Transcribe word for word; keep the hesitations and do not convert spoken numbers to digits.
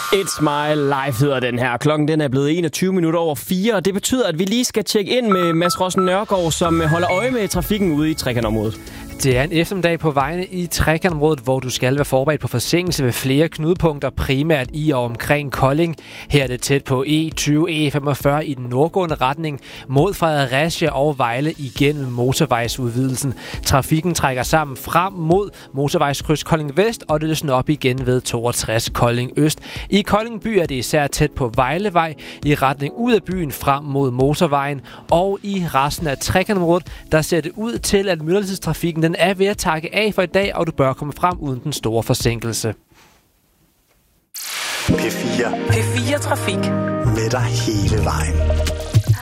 It's My Life hedder den her. Klokken den er blevet enogtyve minutter over fire, og det betyder, at vi lige skal tjekke ind med Mads Rossen Nørgaard, som holder øje med trafikken ude i trekantområdet. Det er en eftermiddag på vejene i trekantområdet, hvor du skal være forberedt på forsinkelse ved flere knudepunkter, primært i og omkring Kolding. Her er det tæt på E tyve E femogfyrre i den nordgående retning mod Fredericia og Vejle igennem motorvejsudvidelsen. Trafikken trækker sammen frem mod motorvejskryds Kolding Vest, og det løsner op igen ved toogtres Kolding Øst. I Kolding by er det især tæt på Vejlevej i retning ud af byen frem mod motorvejen, og i resten af trekantområdet, der ser det ud til, at myldretidstrafikken den er ved at takke af for i dag, og du bør komme frem uden den store forsinkelse. P fire. P fire Trafik. Med dig hele vejen.